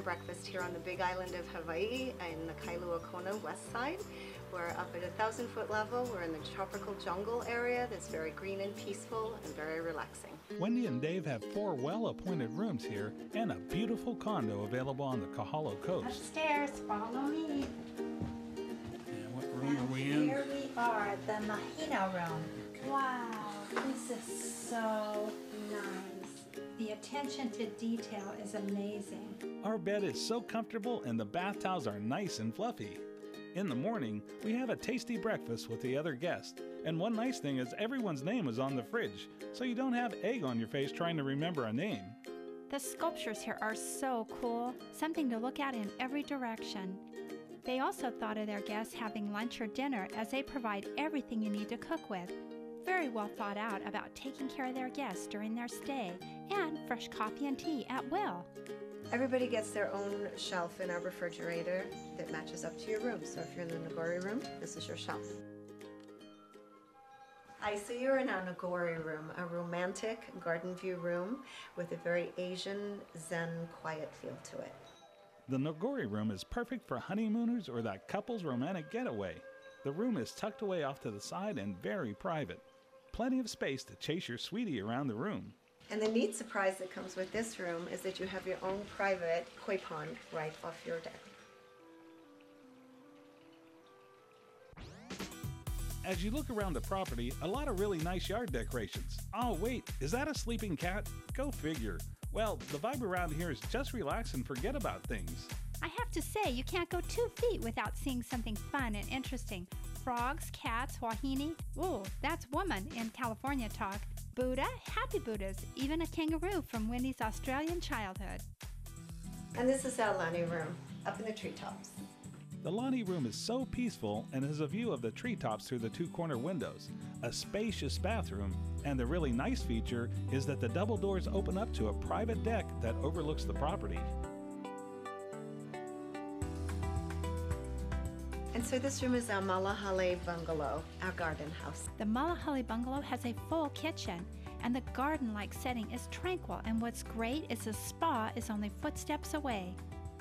and breakfast here on the Big Island of Hawaii in the Kailua Kona west side. We're up at 1,000-foot level. We're in the tropical jungle area that's very green and peaceful and very relaxing. Wendy and Dave have 4 well-appointed rooms here and a beautiful condo available on the Kahalo coast. Upstairs, follow me. And what room are we in? Here we are, the Mahina room. Wow, this is so nice. The attention to detail is amazing. Our bed is so comfortable and the bath towels are nice and fluffy. In the morning, we have a tasty breakfast with the other guests. And one nice thing is everyone's name is on the fridge, so you don't have egg on your face trying to remember a name. The sculptures here are so cool, something to look at in every direction. They also thought of their guests having lunch or dinner as they provide everything you need to cook with. Very well thought out about taking care of their guests during their stay, and fresh coffee and tea at will. Everybody gets their own shelf in our refrigerator that matches up to your room. So if you're in the Nagori room, this is your shelf. Hi, so you're in our Nagori room, a romantic garden view room with a very Asian, Zen, quiet feel to it. The Nagori room is perfect for honeymooners or that couple's romantic getaway. The room is tucked away off to the side and very private. Plenty of space to chase your sweetie around the room. And the neat surprise that comes with this room is that you have your own private koi pond right off your deck. As you look around the property, a lot of really nice yard decorations. Oh wait, is that a sleeping cat? Go figure. Well, the vibe around here is just relax and forget about things. I have to say, you can't go 2 feet without seeing something fun and interesting. Frogs, cats, wahine. Ooh, that's woman in California talk. Buddha, happy Buddhas, even a kangaroo from Wendy's Australian childhood. And this is our Lani room, up in the treetops. The Lani room is so peaceful and has a view of the treetops through the 2 corner windows, a spacious bathroom, and the really nice feature is that the double doors open up to a private deck that overlooks the property. And so this room is our Malahale bungalow, our garden house. The Malahale bungalow has a full kitchen, and the garden-like setting is tranquil, and what's great is the spa is only footsteps away.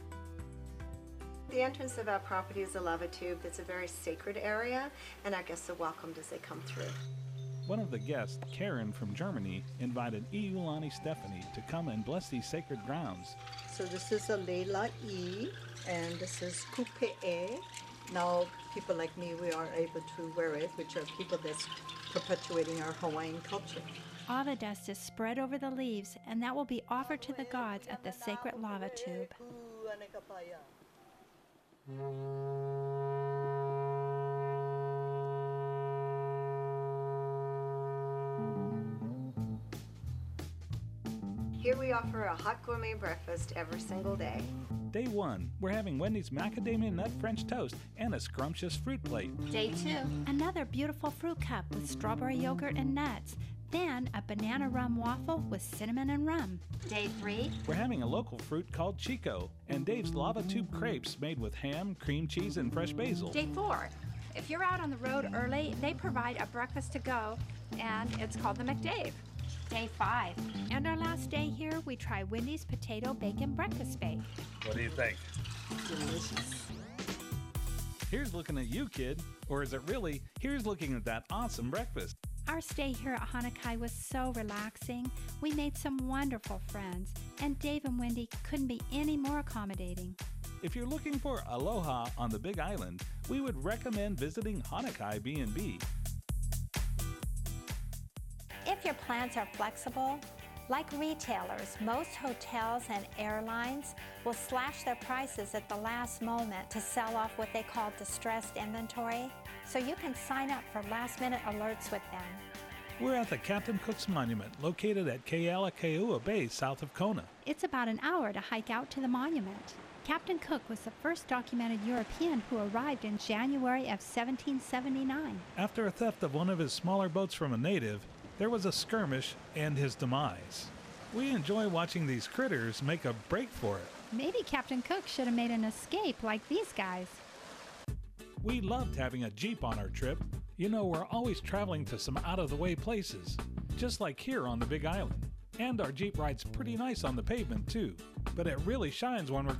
The entrance of our property is a lava tube that's a very sacred area, and our guests are welcomed as they come through. One of the guests, Karen from Germany, invited Iulani Stephanie to come and bless these sacred grounds. So this is a Leila E, and this is Kupe'e. Now, people like me, we are able to wear it, which are people that's perpetuating our Hawaiian culture. Lava dust is spread over the leaves, and that will be offered to the gods at the sacred lava tube. Here we offer a hot gourmet breakfast every single day. Day 1, we're having Wendy's macadamia nut French toast and a scrumptious fruit plate. Day 2, another beautiful fruit cup with strawberry yogurt and nuts. Then a banana rum waffle with cinnamon and rum. Day 3, We're having a local fruit called Chico and Dave's lava tube crepes made with ham, cream cheese, and fresh basil. Day 4, if you're out on the road early, they provide a breakfast to go, and it's called the McDave. Day 5, and our last day here, we try Wendy's potato bacon breakfast bake. What do you think? Delicious. Here's looking at you, kid. Or is it really, here's looking at that awesome breakfast. Our stay here at Hanakai was so relaxing. We made some wonderful friends, and Dave and Wendy couldn't be any more accommodating. If you're looking for aloha on the Big Island, we would recommend visiting Hanakai B&B. If your plans are flexible, like retailers, most hotels and airlines will slash their prices at the last moment to sell off what they call distressed inventory, so you can sign up for last-minute alerts with them. We're at the Captain Cook's Monument, located at Kealakeua Bay, south of Kona. It's about an hour to hike out to the monument. Captain Cook was the first documented European who arrived in January of 1779. After a theft of one of his smaller boats from a native, there was a skirmish and his demise. We enjoy watching these critters make a break for it. Maybe Captain Cook should have made an escape like these guys. We loved having a Jeep on our trip. You know, we're always traveling to some out-of-the-way places, just like here on the Big Island. And our Jeep ride's pretty nice on the pavement, too. But it really shines when we're